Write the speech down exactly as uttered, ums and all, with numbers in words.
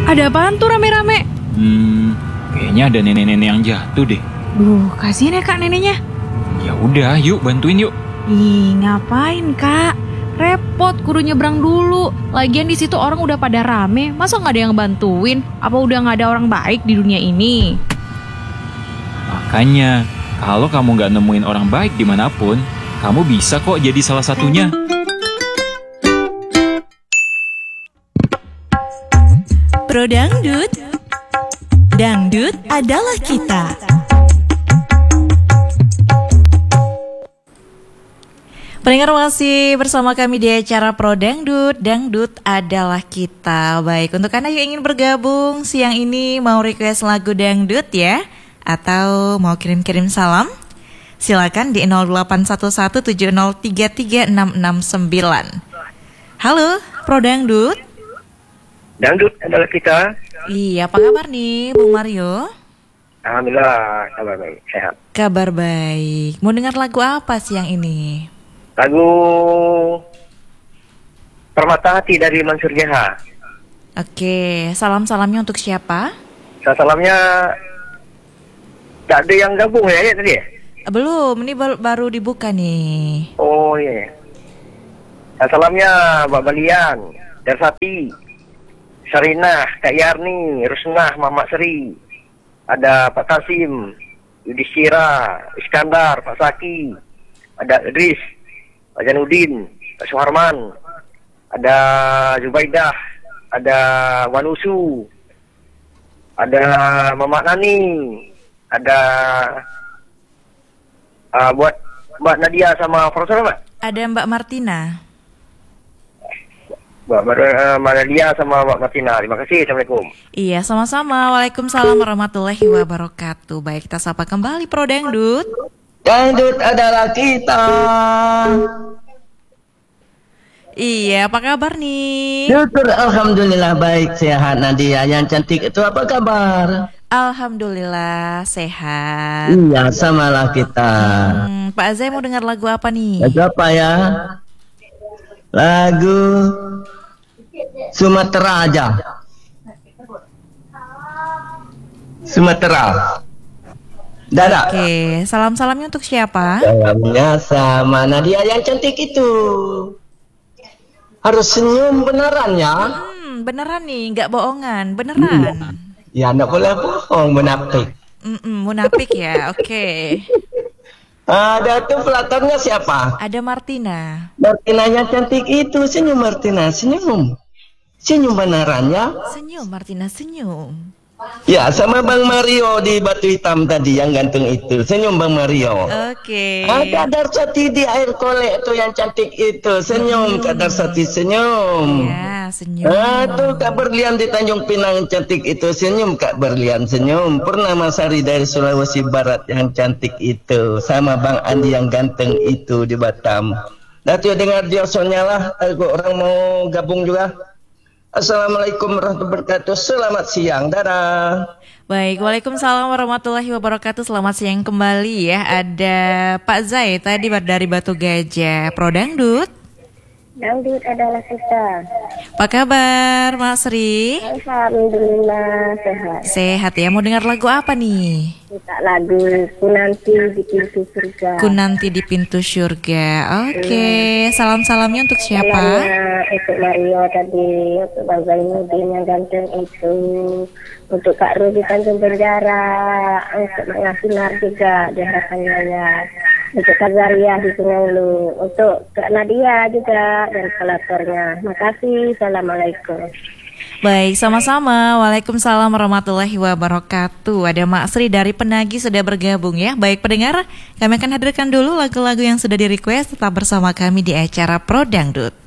Ada apaan tuh rame-rame? Hmm, kayaknya ada nenek-nenek yang jatuh deh. Duh, kasihan ya kak neneknya. Ya udah, yuk bantuin yuk. Ih, ngapain kak? Repot, kudu nyebrang dulu. Lagian di situ orang udah pada rame, masa nggak ada yang bantuin? Apa udah nggak ada orang baik di dunia ini? Makanya, kalau kamu nggak nemuin orang baik dimanapun, kamu bisa kok jadi salah satunya. Pro Dangdut, dangdut adalah kita. Pendengar masih bersama kami di acara Pro Dangdut, dangdut adalah kita. Baik, untuk Anda yang ingin bergabung siang ini mau request lagu dangdut ya, atau mau kirim-kirim salam, silakan di nol delapan satu satu tujuh nol tiga tiga enam enam sembilan. Halo, Pro Dangdut. Dangdut adalah kita. Iya, apa kabar nih, Bung Mario? Alhamdulillah, kabar baik, sehat. Kabar baik. Mau dengar lagu apa siang ini? Lagu Permata Hati dari Mansur Jaha. Oke, salam-salamnya untuk siapa? Salamnya tak ada yang gabung ya, ya tadi ya? Belum, ini baru, baru dibuka nih. Oh iya. Salamnya Mbak Balian, Darsati, Sarinah, Kak Yarni, Rusnah, Mamak Seri, ada Pak Kasim, Yudhistira, Iskandar, Pak Saki, ada Idris, Pak Janudin, Pak Suharman, ada Zubaidah, ada Wanusu, ada Mamak Nani, ada uh, buat Mbak Nadia sama Profesor Mbak? Ada Mbak Martina. Mbak Nadia sama Mbak Martina. Terima kasih. Assalamualaikum. Iya, sama-sama. Waalaikumsalam warahmatullahi wabarakatuh. Baik, kita sapa kembali Pro Dangdut. Dangdut adalah kita. Iya, apa kabar nih? Syukur, alhamdulillah baik, sehat. Nadia yang cantik itu apa kabar? Alhamdulillah sehat. Iya, samalah kita. Hmm, Pak Azai mau dengar lagu apa nih? Lagu apa ya? Lagu Sumatera aja. Sumatera. Dadah. Oke, salam-salamnya untuk siapa? Salamnya sama Nadia yang cantik itu. Harus senyum beneran ya. Hmm, beneran nih, nggak bohongan, beneran. Ya, nggak boleh bohong, munafik. Mm-mm, munafik ya, oke. Ada tuh pelatarnya siapa? Ada Martina. Martina yang cantik itu, senyum Martina, senyum. Senyum beneran ya. Senyum Martina, senyum. Ya, sama Bang Mario di Batu Hitam tadi yang gantung itu. Senyum Bang Mario. Oke. Ada Darsati di air kolek tuh yang cantik itu. Senyum Kak Darsati, senyum. Ya, senyum. Ah, tuh Kak Berlian di Tanjung Pinang cantik itu. Senyum Kak Berlian, senyum. Purnama Sari dari Sulawesi Barat yang cantik itu. Sama Bang Andi yang ganteng itu di Batam. Datu dengar dia soalnya lah. Aku orang mau gabung juga. Assalamualaikum warahmatullahi wabarakatuh. Selamat siang. Dadah. Baik, waalaikumsalam warahmatullahi wabarakatuh. Selamat siang kembali ya. Ada Pak Zai tadi dari Batu Gajah. Pro Dangdut. Dangdut adalah kita. Apa kabar, Mas Sri? Alhamdulillah sehat. Sehat ya. Mau dengar lagu apa nih? Kita lagu Kunanti di Pintu Surga. Kunanti di Pintu Surga. Oke, salam-salamnya untuk siapa? Salamnya untuk Mario tadi, untuk Bang Zainuddin yang ganteng itu, untuk Kak Ruby Tanjung Penjara, untuk Mak Sinar juga di harapannya ya. Untuk Kak Zaria di Sungai Lu, untuk Kak Nadia juga dan pelatornya. Makasih, assalamualaikum. Baik, sama-sama. Waalaikumsalam warahmatullahi wabarakatuh. Ada Mak Sri dari Penagi sudah bergabung ya. Baik pendengar, kami akan hadirkan dulu lagu-lagu yang sudah di request. Tetap bersama kami di acara Pro Dangdut.